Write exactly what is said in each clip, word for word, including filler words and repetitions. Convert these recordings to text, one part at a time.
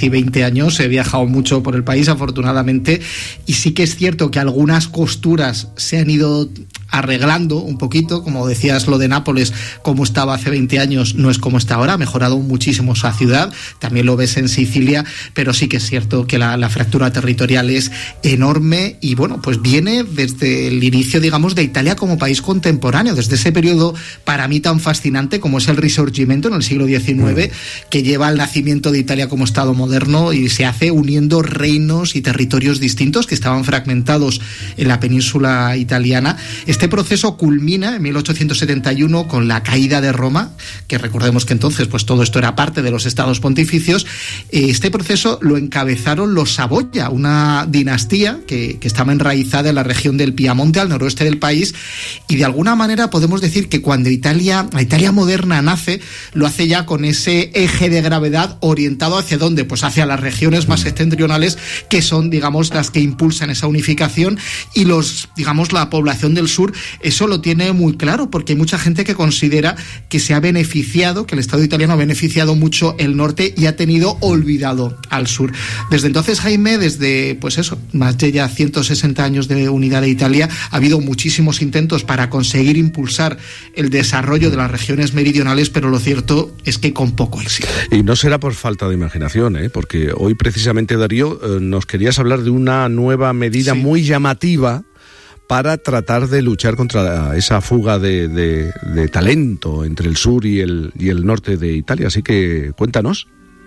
casi veinte años, he viajado mucho por el país, afortunadamente, y sí que es cierto que algunas costuras se han ido arreglando un poquito, como decías, lo de Nápoles, como estaba hace veinte años, no es como está ahora, ha mejorado muchísimo esa ciudad, también lo ves en Sicilia, pero sí que es cierto que la, la fractura territorial es enorme y bueno, pues viene desde el inicio, digamos, de Italia como país contemporáneo, desde ese periodo para mí tan fascinante como es el Risorgimento en el siglo diecinueve, mm. que lleva al nacimiento de Italia como Estado moderno y se hace uniendo reinos y territorios distintos que estaban fragmentados en la península italiana. Este proceso culmina en mil ochocientos setenta y uno con la caída de Roma, que recordemos que entonces pues todo esto era parte de los estados pontificios. Este proceso lo encabezaron los Saboya, una dinastía que, que estaba enraizada en la región del Piamonte, al noroeste del país, y de alguna manera podemos decir que cuando Italia, la Italia moderna nace, lo hace ya con ese eje de gravedad orientado hacia dónde, pues hacia las regiones más septentrionales, que son, digamos, las que impulsan esa unificación, y los, digamos, la población del sur eso lo tiene muy claro, porque hay mucha gente que considera que se ha beneficiado, que el Estado italiano ha beneficiado mucho el norte y ha tenido olvidado al sur. Desde entonces, Jaime, desde, pues eso, más de ya ciento sesenta años de unidad de Italia, ha habido muchísimos intentos para conseguir impulsar el desarrollo de las regiones meridionales, pero lo cierto es que con poco éxito. Y no será por falta de imaginación, ¿eh? Porque hoy precisamente, Darío, eh, nos querías hablar de una nueva medida sí. muy llamativa para tratar de luchar contra esa fuga de, de, de talento entre el sur y el, y el norte de Italia. Así que cuéntanos.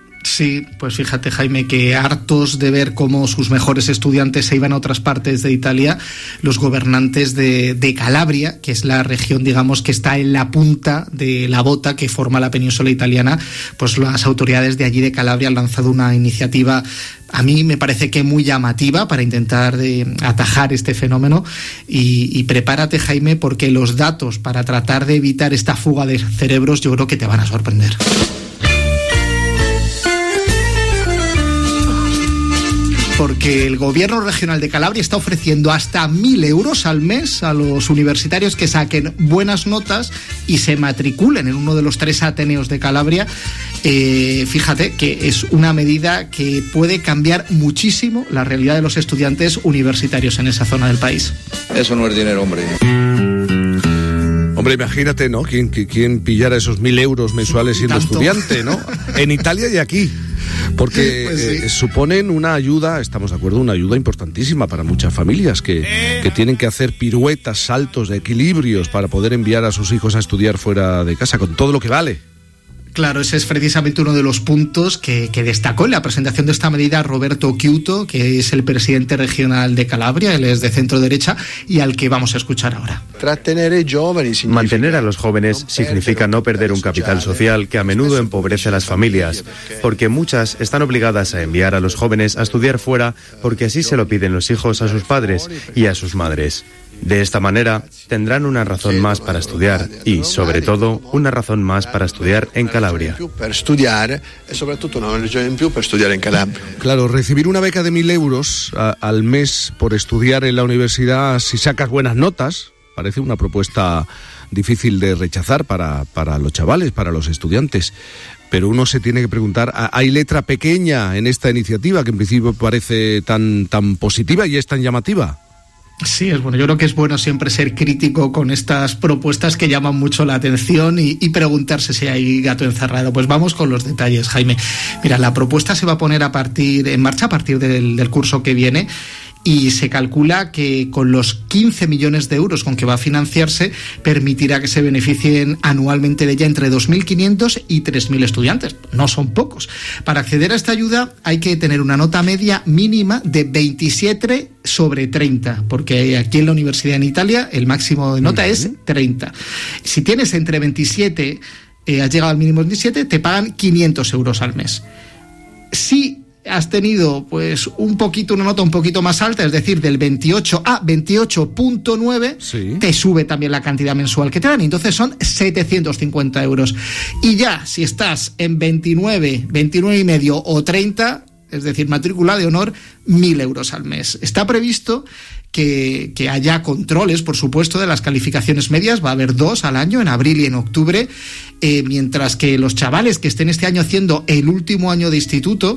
Sí, pues fíjate, Jaime, que hartos de ver cómo sus mejores estudiantes se iban a otras partes de Italia, los gobernantes de, de Calabria, que es la región, digamos, que está en la punta de la bota que forma la península italiana, pues las autoridades de allí de Calabria han lanzado una iniciativa, a mí me parece que muy llamativa, para intentar de atajar este fenómeno, y, y prepárate, Jaime, porque los datos para tratar de evitar esta fuga de cerebros yo creo que te van a sorprender. Porque el gobierno regional de Calabria está ofreciendo hasta mil euros al mes a los universitarios que saquen buenas notas y se matriculen en uno de los tres ateneos de Calabria. Eh, fíjate que es una medida que puede cambiar muchísimo la realidad de los estudiantes universitarios en esa zona del país. Eso no es dinero, hombre. Hombre, imagínate, ¿no? ¿Quién, quién pillara esos mil euros mensuales siendo ¿Tanto? Estudiante, ¿no? En Italia y aquí. Porque pues sí. eh, suponen una ayuda, estamos de acuerdo, una ayuda importantísima para muchas familias que, que tienen que hacer piruetas, saltos, equilibrios para poder enviar a sus hijos a estudiar fuera de casa, con todo lo que vale. Claro, ese es precisamente uno de los puntos que, que destacó en la presentación de esta medida Roberto Chiuto, que es el presidente regional de Calabria, él es de centro derecha, y al que vamos a escuchar ahora. Mantener a los jóvenes significa no perder un capital social que a menudo empobrece a las familias, porque muchas están obligadas a enviar a los jóvenes a estudiar fuera porque así se lo piden los hijos a sus padres y a sus madres. De esta manera, tendrán una razón más para estudiar y, sobre todo, una razón más para estudiar en Calabria. Claro, recibir una beca de mil euros a, al mes por estudiar en la universidad, si sacas buenas notas, parece una propuesta difícil de rechazar para, para los chavales, para los estudiantes. Pero uno se tiene que preguntar, ¿hay letra pequeña en esta iniciativa que en principio parece tan, tan positiva y es tan llamativa? Sí, es bueno. Yo creo que es bueno siempre ser crítico con estas propuestas que llaman mucho la atención y, y preguntarse si hay gato encerrado. Pues vamos con los detalles, Jaime. Mira, la propuesta se va a poner a partir en marcha a partir del, del curso que viene. Y se calcula que con los quince millones de euros con que va a financiarse permitirá que se beneficien anualmente de ella entre dos mil quinientos y tres mil estudiantes. No son pocos. Para acceder a esta ayuda hay que tener una nota media mínima de veintisiete sobre treinta, porque aquí en la universidad en Italia el máximo de nota uh-huh. es treinta. Si tienes entre veintisiete, eh, has llegado al mínimo veintisiete, te pagan quinientos euros al mes. Si has tenido pues un poquito, una nota un poquito más alta, es decir, del veintiocho a veintiocho punto nueve, sí. te sube también la cantidad mensual que te dan, y entonces son setecientos cincuenta euros. Y ya, si estás en veintinueve, veintinueve y medio o treinta, es decir, matrícula de honor, mil euros al mes. Está previsto que, que haya controles, por supuesto, de las calificaciones medias. Va a haber dos al año, en abril y en octubre, eh, mientras que los chavales que estén este año haciendo el último año de instituto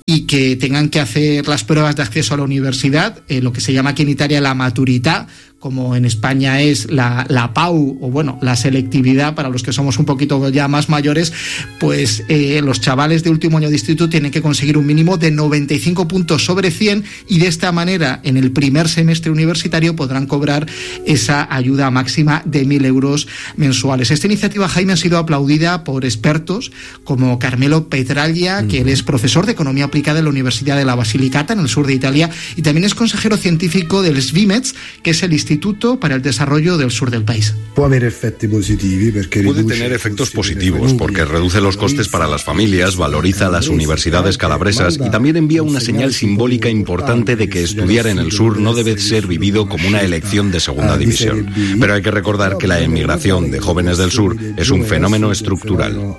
y que tengan que hacer las pruebas de acceso a la universidad, eh, lo que se llama aquí en Italia la maturità, como en España es la, la P A U, o bueno, la selectividad, para los que somos un poquito ya más mayores, pues eh, los chavales de último año de instituto tienen que conseguir un mínimo de noventa y cinco puntos sobre cien, y de esta manera en el primer semestre universitario podrán cobrar esa ayuda máxima de mil euros mensuales. Esta iniciativa, Jaime, ha sido aplaudida por expertos como Carmelo Petraglia, uh-huh. que él es profesor de Economía Aplicada en la Universidad de la Basilicata, en el sur de Italia, y también es consejero científico del SVIMEZ, que es el Instituto para el Desarrollo del Sur del país. Puede tener efectos positivos porque reduce los costes para las familias, valoriza las universidades calabresas y también envía una señal simbólica importante de que estudiar en el sur no debe ser vivido como una elección de segunda división. Pero hay que recordar que la emigración de jóvenes del sur es un fenómeno estructural.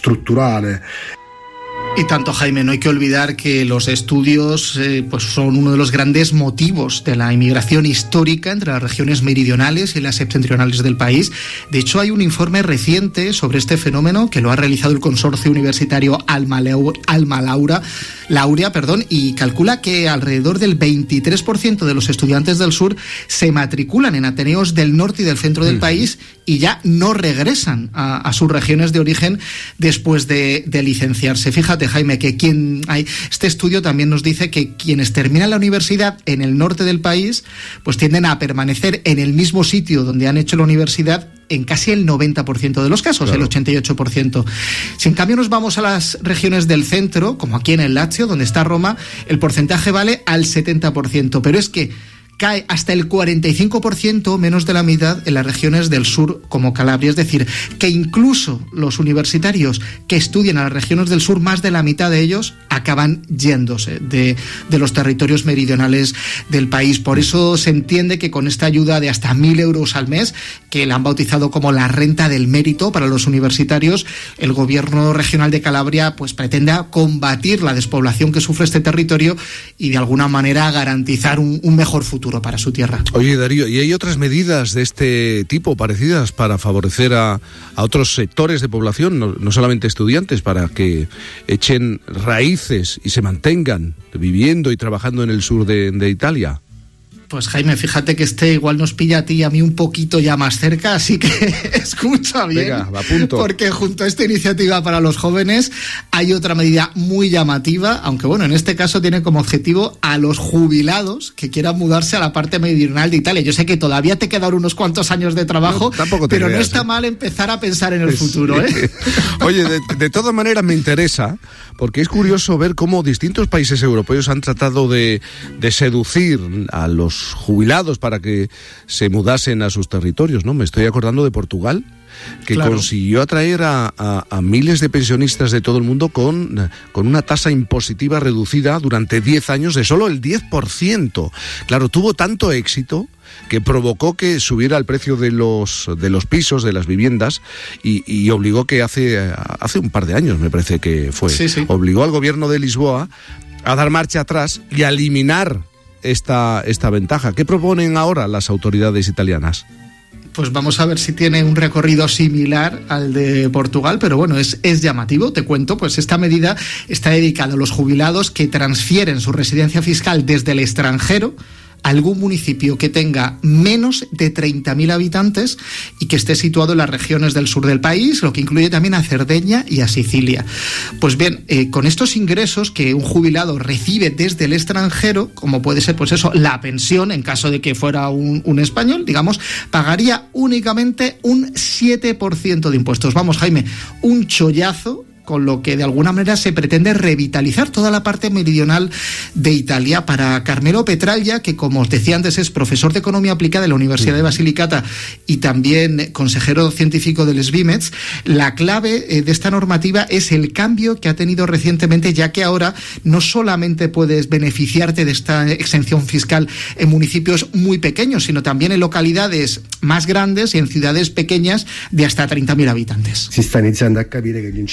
Y tanto, Jaime, no hay que olvidar que los estudios eh, pues son uno de los grandes motivos de la inmigración histórica entre las regiones meridionales y las septentrionales del país. De hecho, hay un informe reciente sobre este fenómeno que lo ha realizado el consorcio universitario Alma, Leu- Alma Laura, Lauria, perdón, y calcula que alrededor del veintitrés por ciento de los estudiantes del sur se matriculan en ateneos del norte y del centro del uh-huh. país y ya no regresan a, a sus regiones de origen después de, de licenciarse. Fíjate, Jaime, que quien hay, este estudio también nos dice que quienes terminan la universidad en el norte del país, pues tienden a permanecer en el mismo sitio donde han hecho la universidad en casi el noventa por ciento de los casos, claro. el ochenta y ocho por ciento. Si en cambio nos vamos a las regiones del centro, como aquí en el Lazio, donde está Roma, el porcentaje vale al setenta por ciento, pero es que cae hasta el cuarenta y cinco por ciento, menos de la mitad, en las regiones del sur como Calabria. Es decir, que incluso los universitarios que estudian a las regiones del sur, más de la mitad de ellos acaban yéndose de, de los territorios meridionales del país. Por eso se entiende que con esta ayuda de hasta mil euros al mes, que la han bautizado como la renta del mérito para los universitarios, el gobierno regional de Calabria pues pretende combatir la despoblación que sufre este territorio y de alguna manera garantizar un, un mejor futuro para su tierra. Oye, Darío, ¿y hay otras medidas de este tipo parecidas para favorecer a, a otros sectores de población, no, no solamente estudiantes, para que echen raíces y se mantengan viviendo y trabajando en el sur de, de Italia? Pues Jaime, fíjate que este igual nos pilla a ti y a mí un poquito ya más cerca, así que escucha bien. Venga, apunto. Porque junto a esta iniciativa para los jóvenes hay otra medida muy llamativa, aunque bueno, en este caso tiene como objetivo a los jubilados que quieran mudarse a la parte meridional de Italia. Yo sé que todavía te quedan unos cuantos años de trabajo, no, pero creas, no está ¿eh? mal empezar a pensar en el es, futuro, ¿eh? Oye, de, de todas maneras me interesa, porque es curioso ver cómo distintos países europeos han tratado de, de seducir a los jubilados para que se mudasen a sus territorios, ¿no? Me estoy acordando de Portugal, que claro. consiguió atraer a, a, a miles de pensionistas de todo el mundo con, con una tasa impositiva reducida durante diez años de solo el diez por ciento. Claro, tuvo tanto éxito que provocó que subiera el precio de los de los pisos, de las viviendas, y, y obligó que hace, hace un par de años, me parece que fue, sí, sí. obligó al gobierno de Lisboa a dar marcha atrás y a eliminar esta, esta ventaja. ¿Qué proponen ahora las autoridades italianas? Pues vamos a ver si tiene un recorrido similar al de Portugal, pero bueno, es, es llamativo, te cuento, pues esta medida está dedicada a los jubilados que transfieren su residencia fiscal desde el extranjero a algún municipio que tenga menos de treinta mil habitantes y que esté situado en las regiones del sur del país, lo que incluye también a Cerdeña y a Sicilia. Pues bien, eh, con estos ingresos que un jubilado recibe desde el extranjero, como puede ser pues eso, la pensión, en caso de que fuera un, un español, digamos, pagaría únicamente un siete por ciento de impuestos. Vamos, Jaime, un chollazo, con lo que de alguna manera se pretende revitalizar toda la parte meridional de Italia. Para Carmelo Petraglia, que como os decía antes es profesor de Economía Aplicada de la Universidad de Basilicata y también consejero científico del SVIMEZ, la clave de esta normativa es el cambio que ha tenido recientemente, ya que ahora no solamente puedes beneficiarte de esta exención fiscal en municipios muy pequeños, sino también en localidades más grandes y en ciudades pequeñas de hasta treinta mil habitantes. Se está iniciando a capire que gli incentivi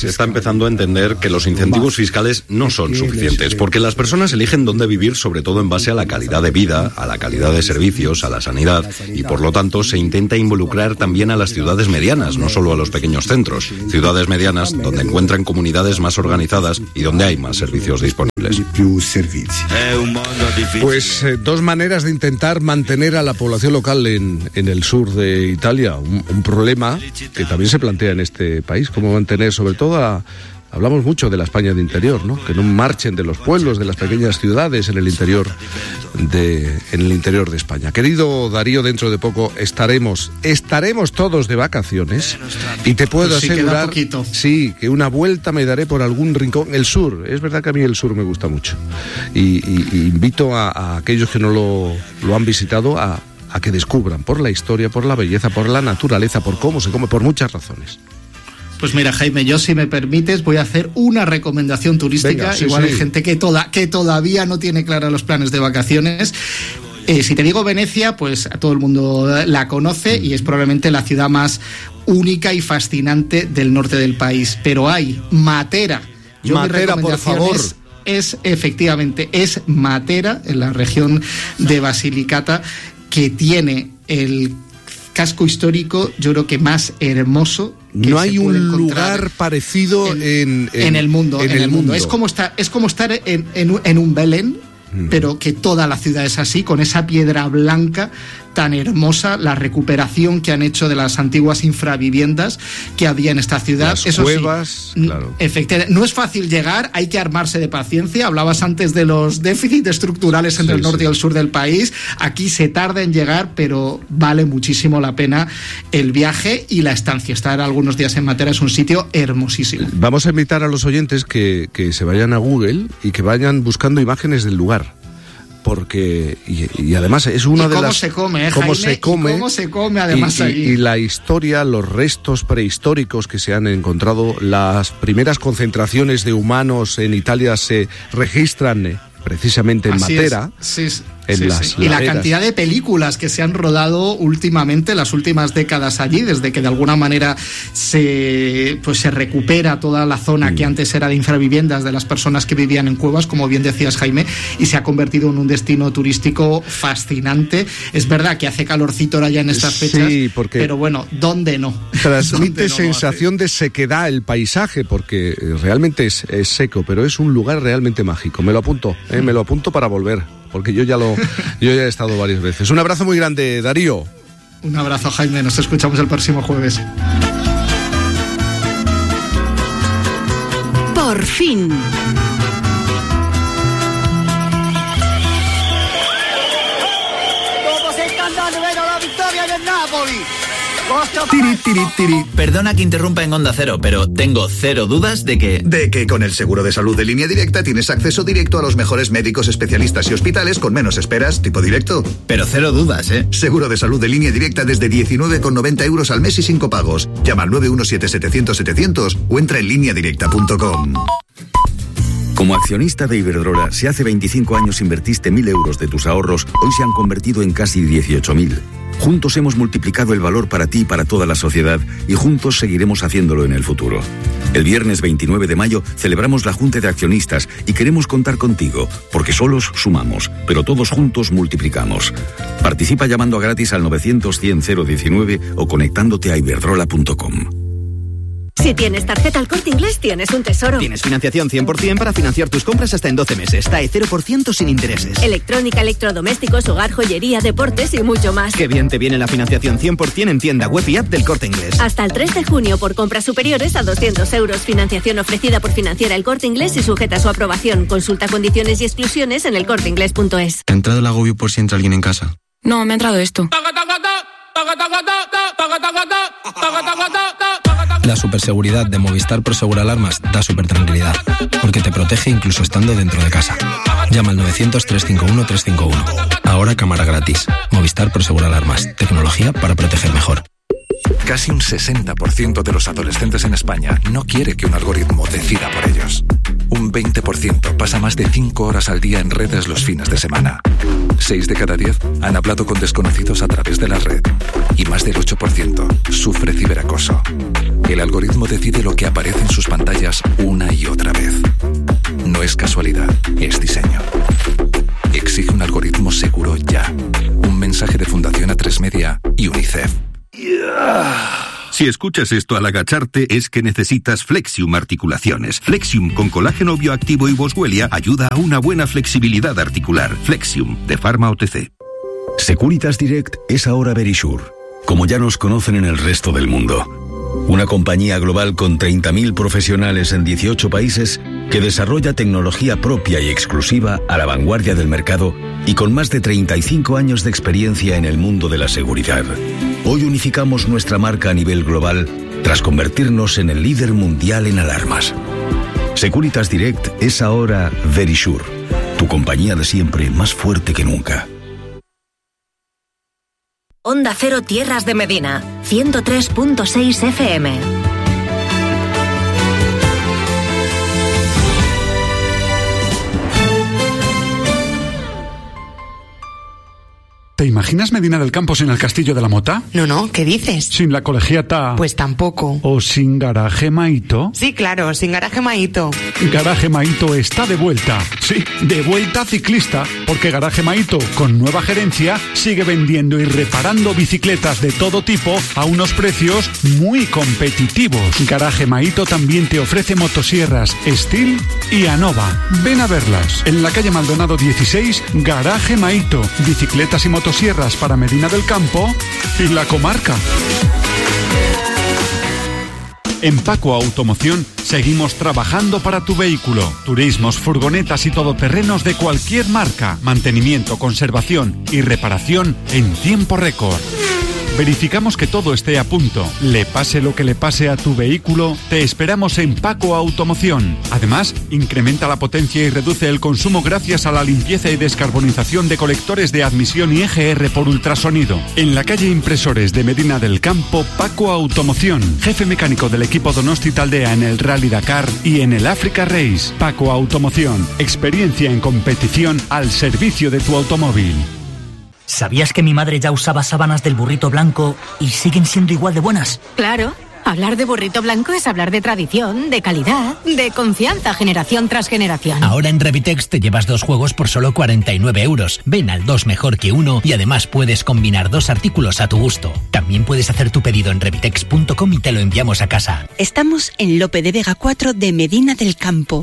está empezando a entender que los incentivos fiscales no son suficientes, porque las personas eligen dónde vivir sobre todo en base a la calidad de vida, a la calidad de servicios, a la sanidad, y por lo tanto se intenta involucrar también a las ciudades medianas, no solo a los pequeños centros. Ciudades medianas donde encuentran comunidades más organizadas y donde hay más servicios disponibles. Pues eh, dos maneras de intentar mantener a la población local en, en el sur de Italia. Un, un problema que también se plantea en este país, cómo mantener sobre todo a... Hablamos mucho de la España de interior, ¿no? Que no marchen de los pueblos, de las pequeñas ciudades en el interior de, en el interior de España. Querido Darío, dentro de poco estaremos, estaremos todos de vacaciones y te puedo pues sí, asegurar, queda sí, que una vuelta me daré por algún rincón. El sur, es verdad que a mí el sur me gusta mucho y, y, y invito a, a aquellos que no lo, lo han visitado a, a que descubran por la historia, por la belleza, por la naturaleza, por cómo se come, por muchas razones. Pues mira, Jaime, yo si me permites voy a hacer una recomendación turística. Venga, sí, Igual sí. hay gente que, toda, que todavía no tiene claros los planes de vacaciones. Eh, si te digo Venecia, pues a todo el mundo la conoce y es probablemente la ciudad más única y fascinante del norte del país. Pero hay Matera. Yo Matera, por favor. Es, es efectivamente, es Matera, en la región de Basilicata, que tiene el casco histórico, yo creo que más hermoso. Que no hay un lugar parecido en, en, en, en el mundo. En, en el, el mundo. mundo. Es como estar, es como estar en, en, en un Belén, mm. pero que toda la ciudad es así, con esa piedra blanca tan hermosa, la recuperación que han hecho de las antiguas infraviviendas que había en esta ciudad. Las Eso cuevas, sí, claro. Efectivamente, no es fácil llegar, hay que armarse de paciencia. Hablabas antes de los déficits estructurales entre sí, el norte sí. y el sur del país. Aquí se tarda en llegar, pero vale muchísimo la pena el viaje y la estancia. Estar algunos días en Matera es un sitio hermosísimo. Vamos a invitar a los oyentes que, que se vayan a Google y que vayan buscando imágenes del lugar. Porque y, y además es una de cómo las se come, ¿eh, cómo Jaime? se come y cómo se come además y, allí y, y la historia, los restos prehistóricos que se han encontrado, las primeras concentraciones de humanos en Italia se registran eh, precisamente en Así Matera. Es. Sí, sí. En sí, las sí. Y la cantidad de películas que se han rodado últimamente, las últimas décadas allí, desde que de alguna manera se, pues se recupera toda la zona mm. que antes era de infraviviendas de las personas que vivían en cuevas, como bien decías, Jaime, y se ha convertido en un destino turístico fascinante. Es verdad que hace calorcito ahora ya en estas fechas, sí, porque pero bueno, ¿dónde no? Transmite ¿Dónde no sensación de sequedad el paisaje, porque realmente es, es seco, pero es un lugar realmente mágico. Me lo apunto, ¿eh? me lo apunto para volver. Porque yo ya lo yo ya he estado varias veces. Un abrazo muy grande, Darío. Un abrazo, Jaime. Nos escuchamos el próximo jueves. Por fin. Dopo settanta anni vedo la vittoria del Napoli. Tiri, tiri, tiri. Perdona que interrumpa en Onda Cero, pero tengo cero dudas de que... De que con el seguro de salud de Línea Directa tienes acceso directo a los mejores médicos, especialistas y hospitales con menos esperas, tipo directo. Pero cero dudas, ¿eh? Seguro de salud de Línea Directa desde diecinueve con noventa euros al mes y sin copagos. Llama al nueve uno siete setecientos setecientos o entra en línea directa punto com. Como accionista de Iberdrola, si hace veinticinco años invertiste mil euros de tus ahorros, hoy se han convertido en casi dieciocho mil. Juntos hemos multiplicado el valor para ti y para toda la sociedad y juntos seguiremos haciéndolo en el futuro. El viernes veintinueve de mayo celebramos la Junta de Accionistas y queremos contar contigo, porque solos sumamos, pero todos juntos multiplicamos. Participa llamando a gratis al novecientos cien cero diecinueve o conectándote a iberdrola punto com. Si tienes tarjeta El Corte Inglés, tienes un tesoro. Tienes financiación cien por ciento para financiar tus compras hasta en doce meses. T A E cero por ciento sin intereses. Electrónica, electrodomésticos, hogar, joyería, deportes y mucho más. Qué bien te viene la financiación cien por ciento en tienda web y app del Corte Inglés. Hasta el tres de junio por compras superiores a doscientos euros. Financiación ofrecida por Financiera El Corte Inglés y sujeta a su aprobación. Consulta condiciones y exclusiones en el corte inglés punto es. ¿Te ha entrado el agobio por si entra alguien en casa? No, me ha entrado esto. La superseguridad de Movistar Prosegur Alarmas da supertranquilidad, porque te protege incluso estando dentro de casa. Llama al novecientos, trescientos cincuenta y uno, trescientos cincuenta y uno. Ahora cámara gratis. Movistar Prosegur Alarmas. Tecnología para proteger mejor. Casi un sesenta por ciento de los adolescentes en España no quiere que un algoritmo decida por ellos. Un veinte por ciento pasa más de cinco horas al día en redes los fines de semana. seis de cada diez han hablado con desconocidos a través de la red. Y más del ocho por ciento sufre ciberacoso. El algoritmo decide lo que aparece en sus pantallas una y otra vez. No es casualidad, es diseño. Exige un algoritmo seguro ya. Un mensaje de Fundación A tres Media y UNICEF. Si escuchas esto al agacharte es que necesitas Flexium Articulaciones. Flexium con colágeno bioactivo y boswellia ayuda a una buena flexibilidad articular. Flexium, de Pharma O T C. Securitas Direct es ahora Verisure, como ya nos conocen en el resto del mundo. Una compañía global con treinta mil profesionales en dieciocho países que desarrolla tecnología propia y exclusiva a la vanguardia del mercado y con más de treinta y cinco años de experiencia en el mundo de la seguridad. Hoy unificamos nuestra marca a nivel global tras convertirnos en el líder mundial en alarmas. Securitas Direct es ahora Verisure, tu compañía de siempre más fuerte que nunca. Onda Cero Tierras de Medina, ciento tres punto seis F M. ¿Te imaginas Medina del Campo sin el Castillo de la Mota? No, no, ¿qué dices? ¿Sin la Colegiata? Pues tampoco. ¿O sin Garaje Maito? Sí, claro, sin Garaje Maito. Garaje Maito está de vuelta. Sí, de vuelta ciclista, porque Garaje Maito, con nueva gerencia, sigue vendiendo y reparando bicicletas de todo tipo a unos precios muy competitivos. Garaje Maito también te ofrece motosierras Steel y Anova. Ven a verlas. En la calle Maldonado dieciséis, Garaje Maito. Bicicletas y motosierras Sierras para Medina del Campo y la comarca. En Paco Automoción seguimos trabajando para tu vehículo. Turismos, furgonetas y todoterrenos de cualquier marca. Mantenimiento, conservación y reparación en tiempo récord. Verificamos que todo esté a punto. Le pase lo que le pase a tu vehículo, te esperamos en Paco Automoción. Además, incrementa la potencia y reduce el consumo gracias a la limpieza y descarbonización de colectores de admisión y E G R por ultrasonido. En la calle Impresores de Medina del Campo, Paco Automoción. Jefe mecánico del equipo Donosti Taldea en el Rally Dakar y en el Africa Race. Paco Automoción. Experiencia en competición al servicio de tu automóvil. ¿Sabías que mi madre ya usaba sábanas del Burrito Blanco y siguen siendo igual de buenas? Claro, hablar de Burrito Blanco es hablar de tradición, de calidad, de confianza generación tras generación. Ahora en Revitex te llevas dos juegos por solo cuarenta y nueve euros. Ven al dos mejor que uno y además puedes combinar dos artículos a tu gusto. También puedes hacer tu pedido en revitex punto com y te lo enviamos a casa. Estamos en Lope de Vega cuatro de Medina del Campo.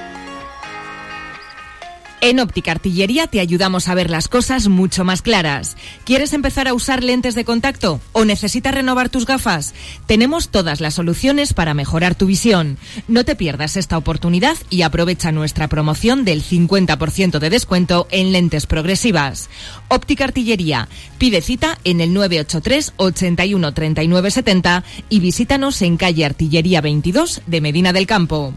En Óptica Artillería te ayudamos a ver las cosas mucho más claras. ¿Quieres empezar a usar lentes de contacto o necesitas renovar tus gafas? Tenemos todas las soluciones para mejorar tu visión. No te pierdas esta oportunidad y aprovecha nuestra promoción del cincuenta por ciento de descuento en lentes progresivas. Óptica Artillería. Pide cita en el nueve ocho tres, ochenta y uno, treinta y nueve setenta y visítanos en calle Artillería veintidós de Medina del Campo.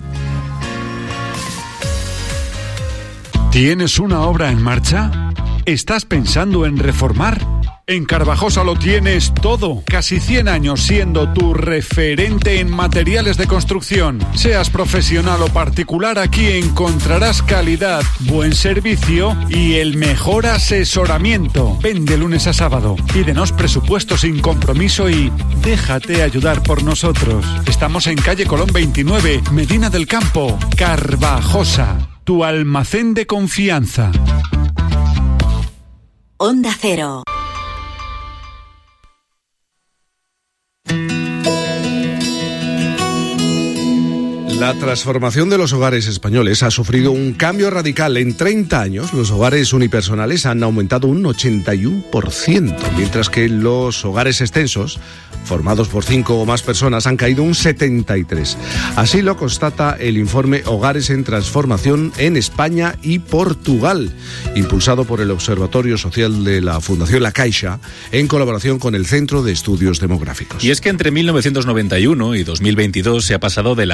¿Tienes una obra en marcha? ¿Estás pensando en reformar? En Carvajosa lo tienes todo. Casi cien años siendo tu referente en materiales de construcción. Seas profesional o particular, aquí encontrarás calidad, buen servicio y el mejor asesoramiento. Ven de lunes a sábado. Pídenos presupuesto sin compromiso y déjate ayudar por nosotros. Estamos en calle Colón veintinueve, Medina del Campo, Carvajosa. Tu almacén de confianza. Onda Cero. La transformación de los hogares españoles ha sufrido un cambio radical. En treinta años, los hogares unipersonales han aumentado un ochenta y uno por ciento, mientras que los hogares extensos, formados por cinco o más personas, han caído un setenta y tres por ciento. Así lo constata el informe Hogares en Transformación en España y Portugal, impulsado por el Observatorio Social de la Fundación La Caixa, en colaboración con el Centro de Estudios Demográficos. Y es que entre mil novecientos noventa y uno y dos mil veintidós se ha pasado de la familia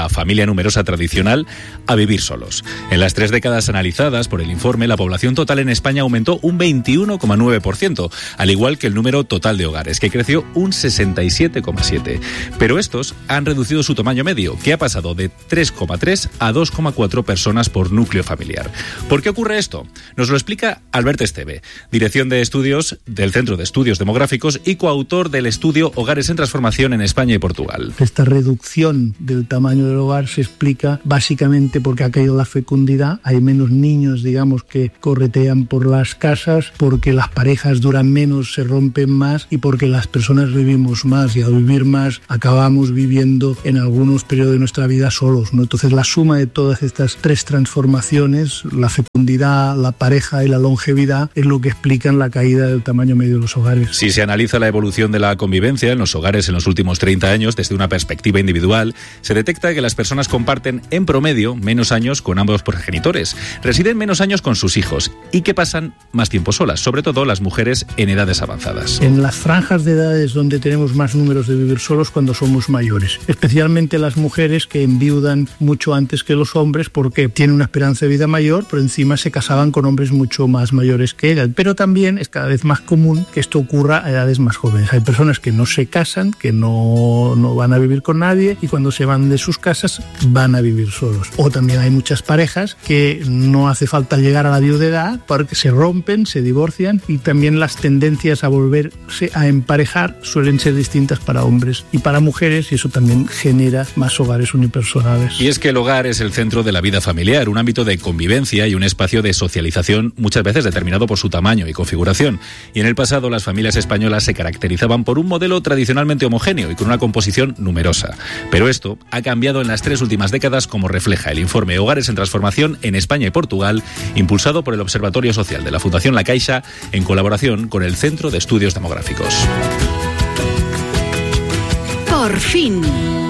numerosa tradicional a vivir solos. En las tres décadas analizadas por el informe, la población total en España aumentó un veintiuno coma nueve por ciento, al igual que el número total de hogares, que creció un sesenta y siete coma siete por ciento. Pero estos han reducido su tamaño medio, que ha pasado de tres coma tres a dos coma cuatro personas por núcleo familiar. ¿Por qué ocurre esto? Nos lo explica Albert Esteve, dirección de estudios del Centro de Estudios Demográficos y coautor del estudio Hogares en Transformación en España y Portugal. Esta reducción del tamaño del hogar se explica básicamente porque ha caído la fecundidad, hay menos niños, digamos, que corretean por las casas, porque las parejas duran menos, se rompen más y porque las personas vivimos más, y al vivir más acabamos viviendo en algunos periodos de nuestra vida solos, ¿no? Entonces la suma de todas estas tres transformaciones, la fecundidad, la pareja y la longevidad, es lo que explican la caída del tamaño medio de los hogares. Si se analiza la evolución de la convivencia en los hogares en los últimos treinta años desde una perspectiva individual, se detecta que las personas comparten en promedio menos años con ambos progenitores, residen menos años con sus hijos y que pasan más tiempo solas, sobre todo las mujeres en edades avanzadas. En las franjas de edades donde tenemos más números de vivir solos cuando somos mayores, especialmente las mujeres que enviudan mucho antes que los hombres porque tienen una esperanza de vida mayor, pero encima se casaban con hombres mucho más mayores que ellas. Pero también es cada vez más común que esto ocurra a edades más jóvenes. Hay personas que no se casan, que no, no van a vivir con nadie y cuando se van de sus casas van a vivir solos. O también hay muchas parejas que no hace falta llegar a la viudedad porque se rompen, se divorcian, y también las tendencias a volverse a emparejar suelen ser distintas para hombres y para mujeres, y eso también genera más hogares unipersonales. Y es que el hogar es el centro de la vida familiar, un ámbito de convivencia y un espacio de socialización muchas veces determinado por su tamaño y configuración. Y en el pasado las familias españolas se caracterizaban por un modelo tradicionalmente homogéneo y con una composición numerosa. Pero esto ha cambiado en las tres últimas décadas, como refleja el informe Hogares en Transformación en España y Portugal, impulsado por el Observatorio Social de la Fundación La Caixa en colaboración con el Centro de Estudios Demográficos. Por fin.